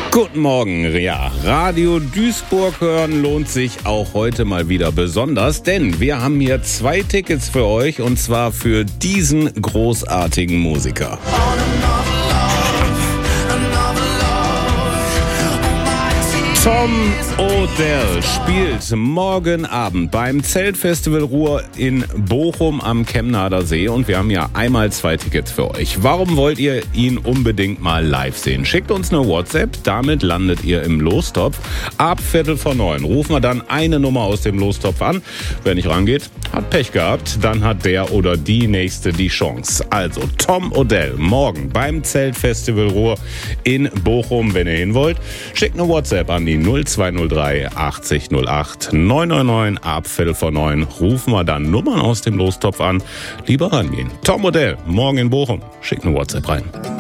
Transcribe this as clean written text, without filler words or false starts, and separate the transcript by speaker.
Speaker 1: Guten Morgen, ja, Radio Duisburg hören lohnt sich auch heute mal wieder besonders, denn wir haben hier 2 Tickets für euch und zwar für diesen großartigen Musiker. Tom Odell spielt morgen Abend beim Zeltfestival Ruhr in Bochum am Chemnader See und wir haben ja einmal 2 Tickets für euch. Warum wollt ihr ihn unbedingt mal live sehen? Schickt uns eine WhatsApp, damit landet ihr im Lostopf. Ab 8:45 rufen wir dann eine Nummer aus dem Lostopf an. Wer nicht rangeht, hat Pech gehabt, dann hat der oder die Nächste die Chance. Also Tom Odell morgen beim Zeltfestival Ruhr in Bochum, wenn ihr hin wollt. Schickt eine WhatsApp an die 0203 80 08 999. Ab 8:45 rufen wir dann Nummern aus dem Lostopf an. Lieber rangehen. Tom Odell morgen in Bochum. Schickt eine WhatsApp rein.